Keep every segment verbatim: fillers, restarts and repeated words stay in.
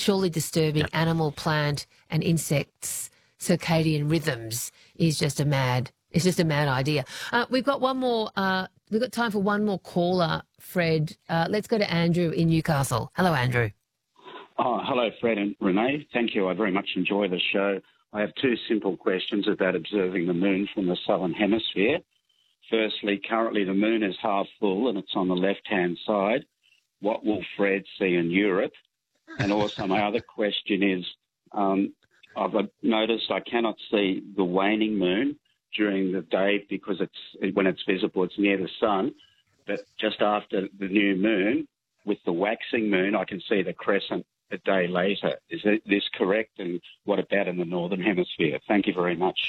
surely disturbing Yep. animal, plant and insects' circadian rhythms is just a mad, it's just a mad idea. Uh, we've got one more, uh, we've got time for one more caller, Fred. Uh, let's go to Andrew in Newcastle. Hello, Andrew. Oh, hello, Fred and Renee. Thank you. I very much enjoy the show. I have two simple questions about observing the moon from the southern hemisphere. Firstly, currently the moon is half full and it's on the left-hand side. What will Fred see in Europe? And also my other question is, um, I've noticed I cannot see the waning moon during the day because it's when it's visible, it's near the sun. But just after the new moon, with the waxing moon, I can see the crescent a day later. Is this correct? And what about in the northern hemisphere? Thank you very much.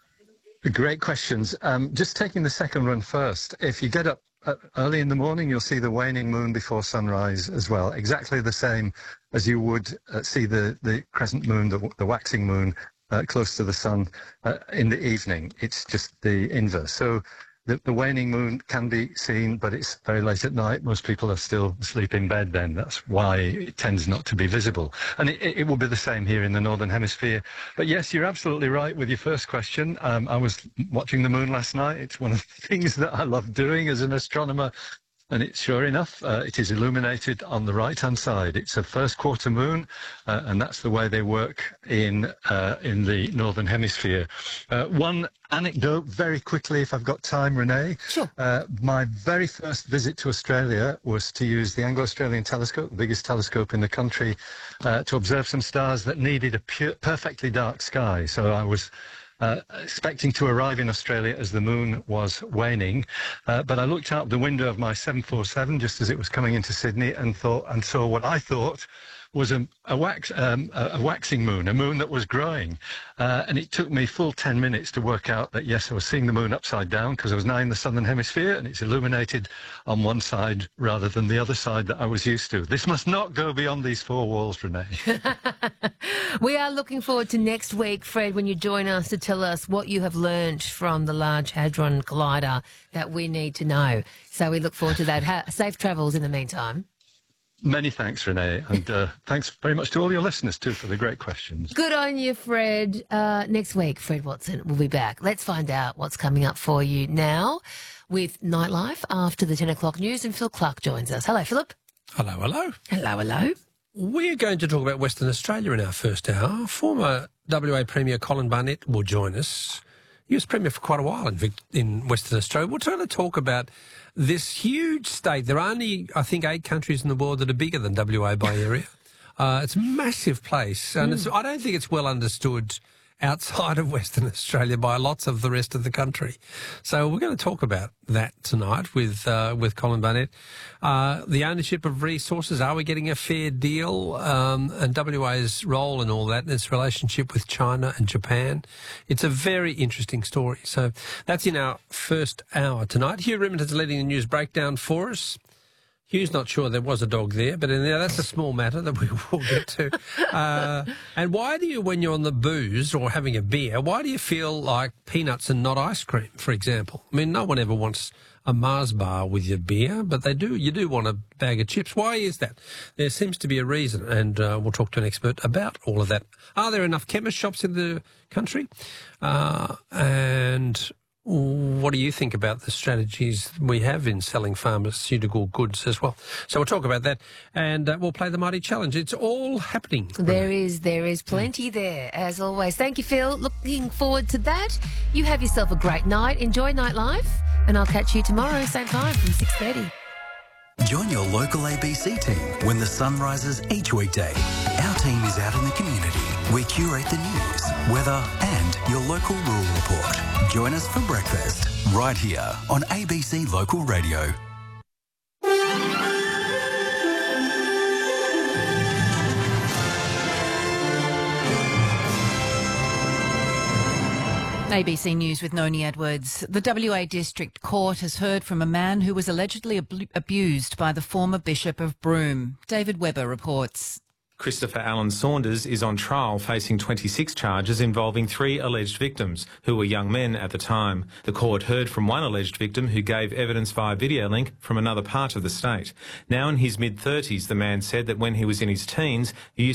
Great questions. Um, just taking the second one first. If you get up uh, early in the morning, you'll see the waning moon before sunrise as well. Exactly the same as you would uh, see the, the crescent moon, the, the waxing moon, uh, close to the sun uh, in the evening. It's just the inverse. So the, the waning moon can be seen, but it's very late at night. Most people are still asleep in bed then. That's why it tends not to be visible. And it, it will be the same here in the Northern Hemisphere. But yes, you're absolutely right with your first question. Um, I was watching the moon last night. It's one of the things that I love doing as an astronomer. And it's sure enough, uh, it is illuminated on the right-hand side. It's a first quarter moon, uh, and that's the way they work in uh, in the Northern Hemisphere. Uh, one anecdote, very quickly, if I've got time, Renee. Sure. Uh, my very first visit to Australia was to use the Anglo-Australian telescope, the biggest telescope in the country, uh, to observe some stars that needed a pure, perfectly dark sky. So I was Uh, expecting to arrive in Australia as the moon was waning, uh, but I looked out the window of my seven forty-seven just as it was coming into Sydney and thought and saw what I thought was a, a, wax, um, a, a waxing moon, a moon that was growing. Uh, and it took me full ten minutes to work out that, yes, I was seeing the moon upside down because I was now in the southern hemisphere and it's illuminated on one side rather than the other side that I was used to. This must not go beyond these four walls, Renee. We are looking forward to next week, Fred, when you join us to tell us what you have learned from the Large Hadron Collider that we need to know. So we look forward to that. Ha- safe travels in the meantime. Many thanks, Renee, and uh, thanks very much to all your listeners, too, for the great questions. Good on you, Fred. Uh, next week, Fred Watson will be back. Let's find out what's coming up for you now with Nightlife after the ten o'clock news, and Phil Clark joins us. Hello, Philip. Hello, hello. Hello, hello. We're going to talk about Western Australia in our first hour. Former W A Premier Colin Barnett will join us. He was Premier for quite a while in, Vic- in Western Australia. We're trying to talk about this huge state. There are only, I think, eight countries in the world that are bigger than W A by area. Uh, it's a massive place, and mm. it's, I don't think it's well understood outside of Western Australia by lots of the rest of the country. So we're going to talk about that tonight with uh, with Colin Barnett. Uh, the ownership of resources, are we getting a fair deal? Um, and W A's role in all that, and its relationship with China and Japan. It's a very interesting story. So that's in our first hour tonight. Hugh Rimmington's leading the news breakdown for us. Hugh's not sure there was a dog there, but in there, that's a small matter that we will get to. Uh, and why do you, when you're on the booze or having a beer, why do you feel like peanuts and not ice cream, for example? I mean, no one ever wants a Mars bar with your beer, but they do. You do want a bag of chips. Why is that? There seems to be a reason, and uh, we'll talk to an expert about all of that. Are there enough chemist shops in the country? Uh, and what do you think about the strategies we have in selling pharmaceutical goods as well? So we'll talk about that, and uh, we'll play the Mighty Challenge. It's all happening. There is, there is plenty there, as always. Thank you, Phil. Looking forward to that. You have yourself a great night. Enjoy Nightlife, and I'll catch you tomorrow, same time from six thirty. Join your local A B C team when the sun rises each weekday. Our team is out in the community. We curate the news, weather and your local rural report. Join us for breakfast right here on A B C Local Radio. A B C News with Noni Edwards. The W A District Court has heard from a man who was allegedly ab- abused by the former Bishop of Broome. David Webber reports. Christopher Allen Saunders is on trial facing twenty-six charges involving three alleged victims, who were young men at the time. The court heard from one alleged victim who gave evidence via video link from another part of the state. Now in his mid-thirties, the man said that when he was in his teens, he used